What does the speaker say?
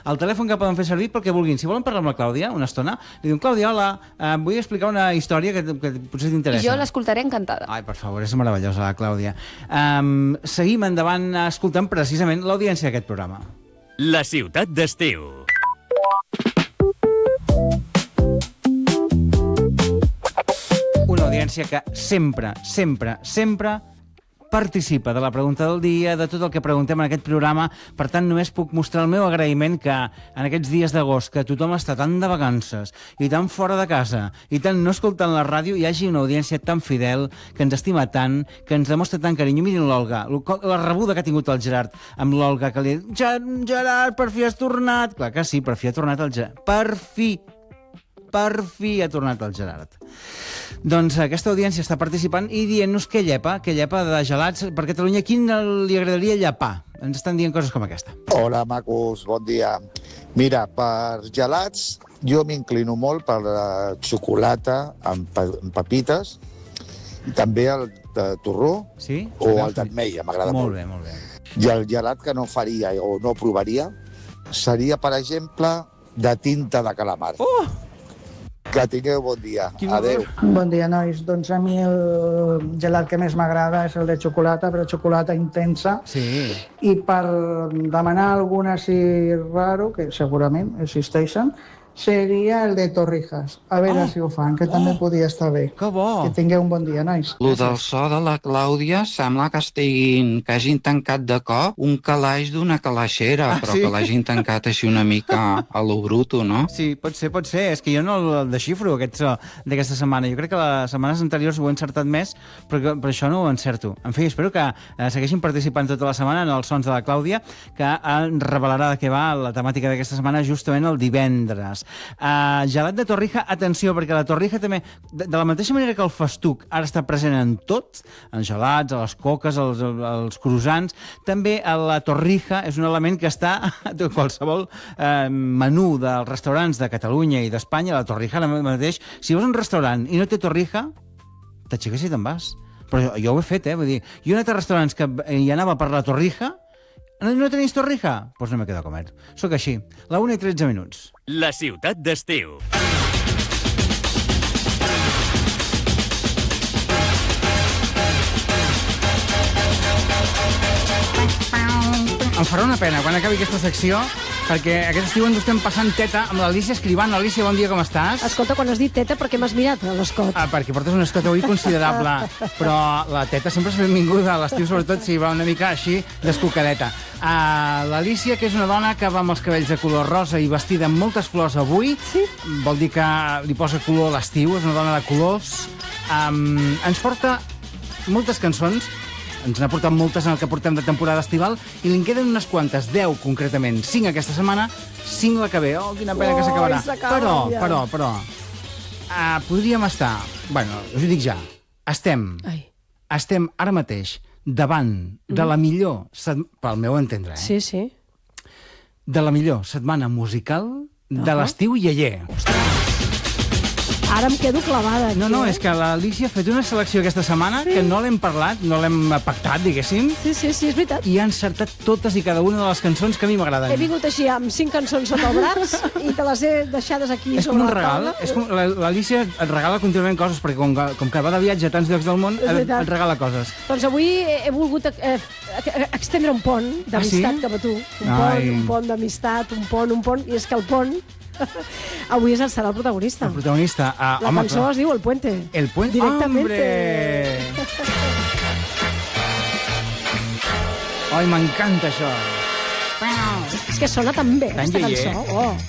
el telèfon que poden fer servir pel que vulguin. Si volen parlar amb la Clàudia una estona, li diuen, Clàudia, hola, vull explicar una història que potser t'interessa. I jo l'escoltaré encantada. Ai, per favor, és meravellosa la Clàudia. Seguim endavant escoltant precisament l'audiència d'aquest programa. La ciutat d'estiu. Una audiència que sempre participa de la pregunta del dia, de tot el que preguntem en aquest programa. Per tant, només puc mostrar el meu agraïment que en aquests dies d'agost, que tothom està tan de vacances i tan fora de casa i tant no escoltant la ràdio, hi hagi una audiència tan fidel, que ens estima tant, que ens demostra tant carinyo. Mirin l'Olga, la rebuda que ha tingut el Gerard amb l'Olga, que li ha dit, Gerard, per fi has tornat. Clar que sí, per fi ha tornat el Gerard. Per fi ha tornat el Gerard. Doncs aquesta audiència està participant i dient-nos què llepa de gelats per Catalunya. Quin li agradaria llepar? Ens estan dient coses com aquesta. Hola, macos, bon dia. Mira, per gelats, jo m'inclino molt per la xocolata amb pepites i també el de torró, sí? O el d'ametlla, m'agrada molt. Molt bé. I el gelat que no faria o no provaria seria, per exemple, de tinta de calamar. Oh! Que tingueu bon dia. Adéu. Bon dia, nois. Doncs a mi el gelat que més m'agrada és el de xocolata, però xocolata intensa. Sí. I per demanar algun així raro, que segurament existeixen, seria el de torrijas. A veure si ho fan, que també podria estar bé. Que bo! Que tingueu un bon dia, nois. Lo del so de la Clàudia sembla que hagin tancat de cop un calaix d'una calaixera, però sí? que l'hagin tancat així una mica a lo bruto, no? Sí, pot ser. És que jo no el desxifro, aquest so d'aquesta setmana. Jo crec que les setmanes anteriors ho he encertat més, però per això no ho encerto. En fi, espero que segueixin participant tota la setmana en els sons de la Clàudia, que revelarà de què va la temàtica d'aquesta setmana justament el divendres. Gelat de torrija, atenció, perquè la torrija també, de la mateixa manera que el festuc ara està present en tot, en gelats, a les coques, als croissants, també la torrija és un element que està a qualsevol menú dels restaurants de Catalunya i d'Espanya. La torrija, la mateix, si vas a un restaurant i no té torrija, t'aixeques i te'n vas. Però jo ho he fet, vull dir, jo he anat a restaurants que hi anava per la torrija. No tenéis torrija? Pues no me quedo a comer. Soc així. La 1:13 minuts. La ciutat d'estiu. Em farà una pena quan acabi aquesta secció, perquè aquest estiu ens ho estem passant teta amb l'Alícia Escribano. Alícia, bon dia, com estàs? Escolta, quan has dit teta, per què m'has mirat l'escot? Perquè portes un escot avui considerable, però la teta sempre és benvinguda a l'estiu, sobretot si va una mica així descucadeta. L'Alícia, que és una dona que va amb els cabells de color rosa i vestida amb moltes flors avui, sí? Vol dir que li posa color a l'estiu, és una dona de colors. Ens porta moltes cançons, ens n'ha portat moltes en el que portem de temporada estival, i li en queden unes quantes, 10 concretament, 5 aquesta setmana, 5 la que ve. Oh, quina pena que s'acabarà. Però, podríem estar, bueno, us ho dic ja, estem ara mateix davant de la millor, pel meu entendre, Sí, sí. de la millor setmana musical de l'estiu ialler. Ara em quedo clavada. No, és que l'Alícia ha fet una selecció aquesta setmana que no l'hem parlat, no l'hem pactat, diguéssim. Sí, és veritat. I ha encertat totes i cada una de les cançons que a mi m'agraden. He vingut així amb 5 cançons sota el braç i te les he deixades aquí És com sobre un la regal. taula. És com l'Alícia et regala contínuament coses, perquè com que va de viatge a tants llocs del món, et regala coses. Doncs avui he volgut extendre un pont d'amistat cap a tu. Un pont d'amistat, un pont, i és que el pont avui serà el protagonista. El protagonista. La cançó es diu El Puente. El Puente. Directamente. Ai, m'encanta això. És que sona tan bé, aquesta ialler. cançó.